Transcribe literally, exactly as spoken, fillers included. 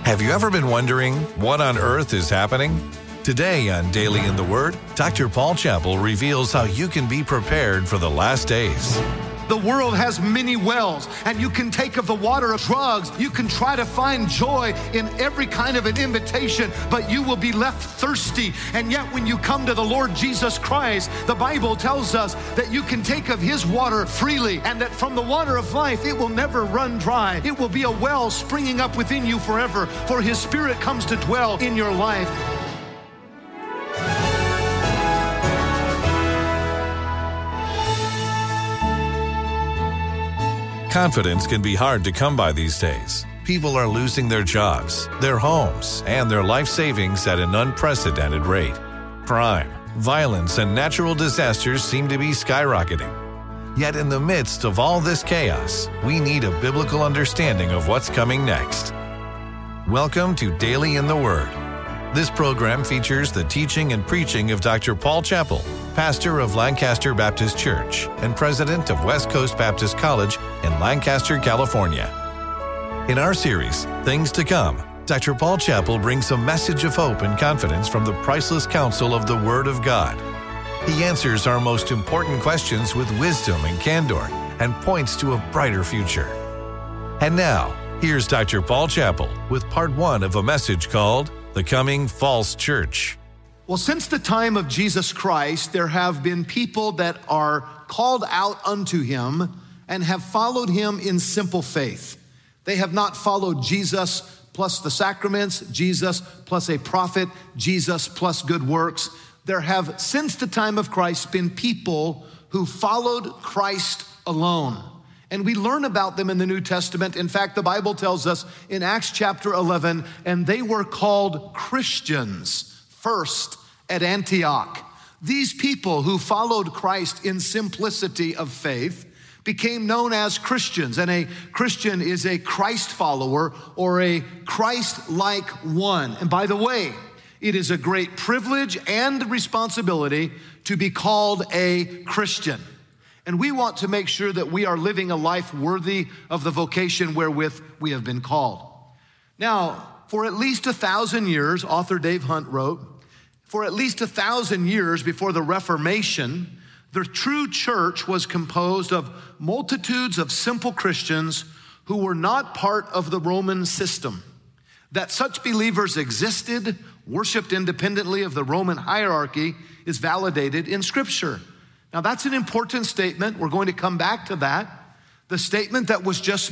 Have you ever been wondering what on earth is happening? Today on Daily in the Word, Doctor Paul Chappell reveals how you can be prepared for the last days. The world has many wells, and you can take of the water of drugs. You can try to find joy in every kind of an invitation, but you will be left thirsty. And yet when you come to the Lord Jesus Christ, the Bible tells us that you can take of His water freely, and that from the water of life, it will never run dry. It will be a well springing up within you forever, for His Spirit comes to dwell in your life. Confidence can be hard to come by these days. People are losing their jobs, their homes, and their life savings at an unprecedented rate. Crime, violence, and natural disasters seem to be skyrocketing. Yet in the midst of all this chaos, we need a biblical understanding of what's coming next. Welcome to Daily in the Word. This program features the teaching and preaching of Doctor Paul Chappell, pastor of Lancaster Baptist Church and president of West Coast Baptist College in Lancaster, California. In our series, Things to Come, Doctor Paul Chappell brings a message of hope and confidence from the priceless counsel of the Word of God. He answers our most important questions with wisdom and candor and points to a brighter future. And now, here's Doctor Paul Chappell with part one of a message called The Coming False Church. Well, since the time of Jesus Christ, there have been people that are called out unto Him and have followed Him in simple faith. They have not followed Jesus plus the sacraments, Jesus plus a prophet, Jesus plus good works. There have, since the time of Christ, been people who followed Christ alone. And we learn about them in the New Testament. In fact, the Bible tells us in Acts chapter eleven, and they were called Christians first at Antioch. These people who followed Christ in simplicity of faith became known as Christians. And a Christian is a Christ follower or a Christ-like one. And by the way, it is a great privilege and responsibility to be called a Christian. And we want to make sure that we are living a life worthy of the vocation wherewith we have been called. Now, for at least a thousand years, author Dave Hunt wrote, for at least a thousand years before the Reformation, the true church was composed of multitudes of simple Christians who were not part of the Roman system. That such believers existed, worshiped independently of the Roman hierarchy, is validated in Scripture. Now, that's an important statement. We're going to come back to that. The statement that was just